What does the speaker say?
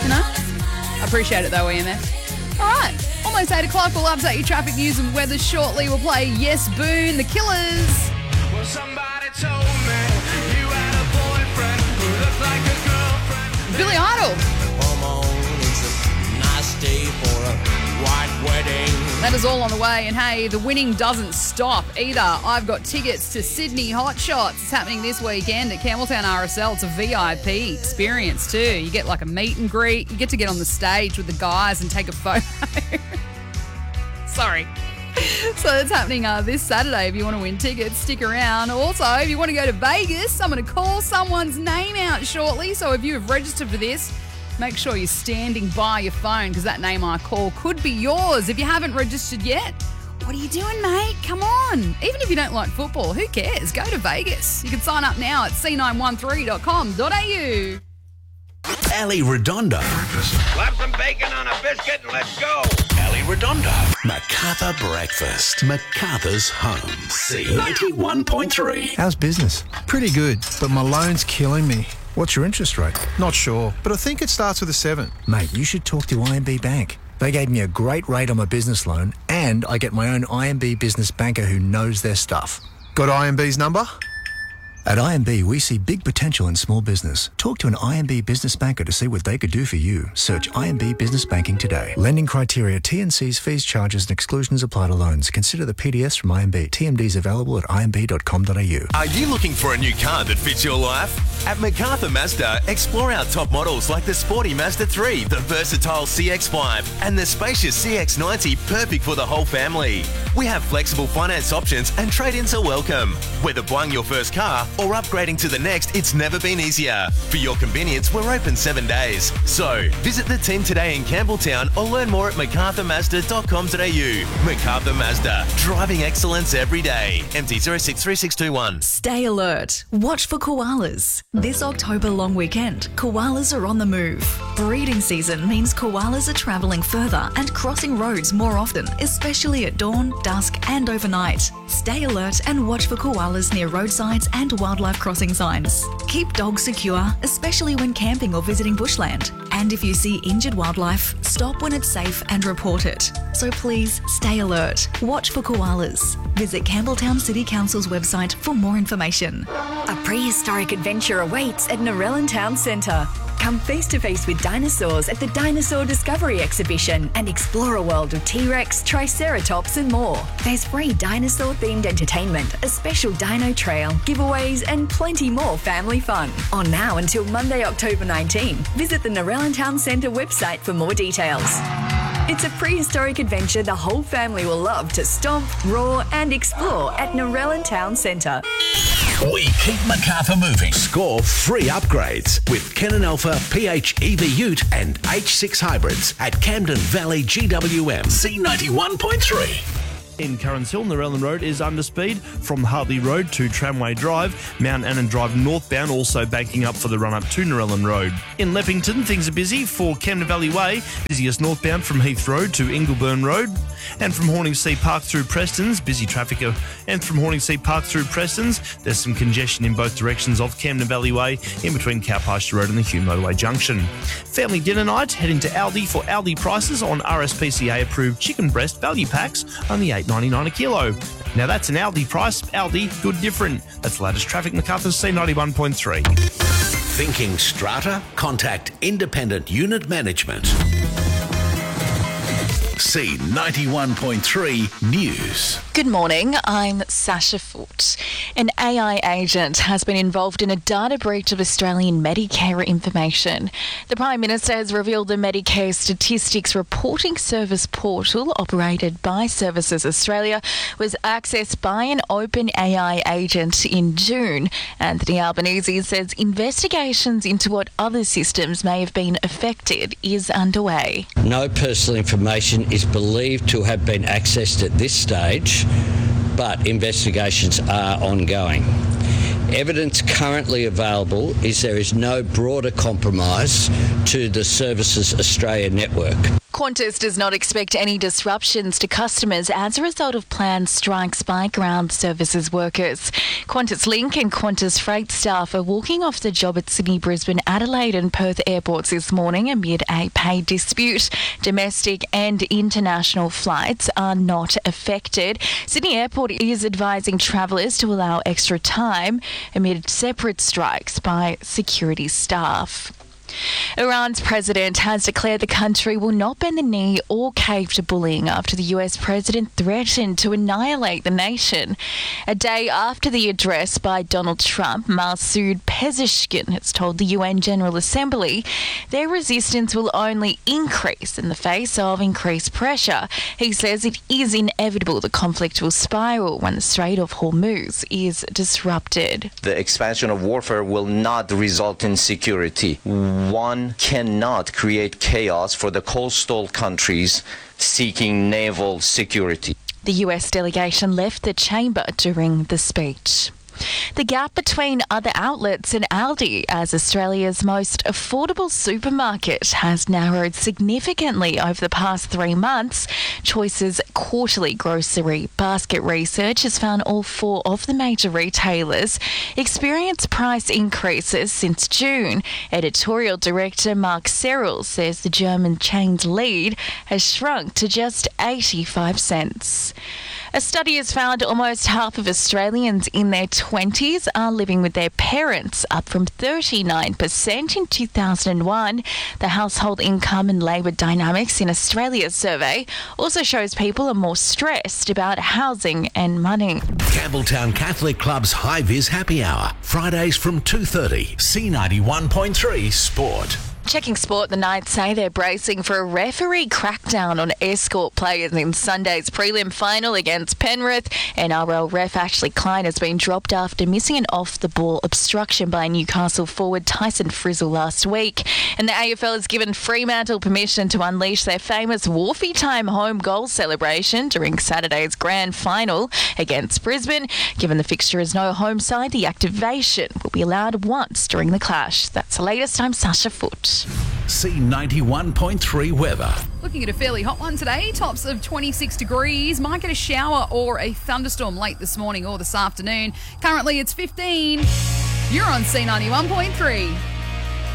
You know? I appreciate it though, EMF. All right. Almost 8 o'clock. We'll update your traffic news and weather shortly. We'll play Yes Boone, The Killers. Well, somebody told me you had a boyfriend who looked like a girlfriend. Billy Idol. Come on, it's a nice day for a white wedding. That is all on the way. And hey, the winning doesn't stop either. I've got tickets to Sydney Hot Shots. It's happening this weekend at Campbelltown RSL. It's a VIP experience too. You get like a meet and greet. You get to get on the stage with the guys and take a photo. Sorry. So it's happening this Saturday. If you want to win tickets, stick around. Also, if you want to go to Vegas, I'm going to call someone's name out shortly. So if you have registered for this, make sure you're standing by your phone because that name I call could be yours. If you haven't registered yet, what are you doing, mate? Come on. Even if you don't like football, who cares? Go to Vegas. You can sign up now at c913.com.au. Ali Redonda. Slap some bacon on a biscuit and let's go. Ali Redonda. MacArthur Breakfast. MacArthur's home. C91.3. How's business? Pretty good, but my loan's killing me. What's your interest rate? Not sure, but I think it starts with a 7. Mate, you should talk to IMB Bank. They gave me a great rate on my business loan and I get my own IMB business banker who knows their stuff. Got IMB's number? At IMB, we see big potential in small business. Talk to an IMB business banker to see what they could do for you. Search IMB Business Banking today. Lending criteria, T&Cs, fees, charges and exclusions apply to loans. Consider the PDS from IMB. TMDs available at imb.com.au. Are you looking for a new car that fits your life? At MacArthur Mazda, explore our top models like the sporty Mazda 3, the versatile CX-5 and the spacious CX-90, perfect for the whole family. We have flexible finance options and trade-ins are welcome. Whether buying your first car or upgrading to the next, it's never been easier. For your convenience, we're open 7 days. So, visit the team today in Campbelltown or learn more at macarthurmazda.com.au. MacArthur Mazda, driving excellence every day. MT063621. Stay alert. Watch for koalas. This October long weekend, koalas are on the move. Breeding season means koalas are travelling further and crossing roads more often, especially at dawn, dusk and overnight. Stay alert and watch for koalas near roadsides and wildlife crossing signs. Keep dogs secure, especially when camping or visiting bushland. And if you see injured wildlife, stop when it's safe and report it. So please stay alert. Watch for koalas. Visit Campbelltown City Council's website for more information. A prehistoric adventure awaits at Narellan Town Centre. Come face to face with dinosaurs at the Dinosaur Discovery Exhibition and explore a world of T-Rex, Triceratops and more. There's free dinosaur-themed entertainment, a special dino trail, giveaways and plenty more family fun. On now until Monday, October 19. Visit the Narellan Town Centre website for more details. It's a prehistoric adventure the whole family will love to stomp, roar and explore at Narellan Town Centre. We keep MacArthur moving. Score free upgrades with Canon Alpha, PHEV Ute and H6 hybrids at Camden Valley GWM. C91.3. In Currans Hill, Narellan Road is under speed from Hartley Road to Tramway Drive, Mount Annan Drive northbound also banking up for the run-up to Narellan Road. In Leppington, things are busy for Camden Valley Way, busiest northbound from Heath Road to Ingleburn Road, and from Horningsea Park through Preston's, busy traffic, and from Horningsea Park through Preston's, there's some congestion in both directions of Camden Valley Way in between Cowpasture Road and the Hume Motorway Junction. Family dinner night, heading to Aldi for Aldi prices on RSPCA approved chicken breast value packs, only $8.99 a kilo. Now that's an Aldi price. Aldi, good different. That's the latest traffic. MacArthur's C91.3. Thinking strata? Contact Independent Unit Management. C91.3 News. Good morning, I'm Sasha Foote. An AI agent has been involved in a data breach of Australian Medicare information. The Prime Minister has revealed the Medicare Statistics Reporting Service portal, operated by Services Australia, was accessed by an open AI agent in June. Anthony Albanese says investigations into what other systems may have been affected is underway. No personal information is believed to have been accessed at this stage, but investigations are ongoing. Evidence currently available is there is no broader compromise to the Services Australia network. Qantas does not expect any disruptions to customers as a result of planned strikes by ground services workers. Qantas Link and Qantas Freight staff are walking off the job at Sydney, Brisbane, Adelaide and Perth airports this morning amid a pay dispute. Domestic and international flights are not affected. Sydney Airport is advising travellers to allow extra time amid separate strikes by security staff. Iran's president has declared the country will not bend the knee or cave to bullying after the US president threatened to annihilate the nation. A day after the address by Donald Trump, Masoud Pezeshkian has told the UN General Assembly their resistance will only increase in the face of increased pressure. He says it is inevitable the conflict will spiral when the Strait of Hormuz is disrupted. The expansion of warfare will not result in security. One cannot create chaos for the coastal countries seeking naval security. The US delegation left the chamber during the speech. The gap between other outlets and Aldi as Australia's most affordable supermarket has narrowed significantly over the past 3 months. Choice's quarterly grocery basket research has found all 4 of the major retailers experienced price increases since June. Editorial director Mark Serrell says the German chain's lead has shrunk to just 85 cents. A study has found almost half of Australians in their 20s are living with their parents, up from 39% in 2001. The Household Income and Labour Dynamics in Australia survey also shows people are more stressed about housing and money. Campbelltown Catholic Club's High Vis Happy Hour, Fridays from 2:30. C91.3 Sport. Checking sport, the Knights say they're bracing for a referee crackdown on Escort players in Sunday's prelim final against Penrith. NRL ref Ashley Klein has been dropped after missing an off-the-ball obstruction by Newcastle forward Tyson Frizzle last week. And the AFL has given Fremantle permission to unleash their famous Wharfie time home goal celebration during Saturday's grand final against Brisbane. Given the fixture is no home side, the activation will be allowed once during the clash. That's the latest. I'm Sasha Foote. C91.3 weather. Looking at a fairly hot one today, tops of 26 degrees. Might get a shower or a thunderstorm late this morning or this afternoon. Currently it's 15. You're on C91.3.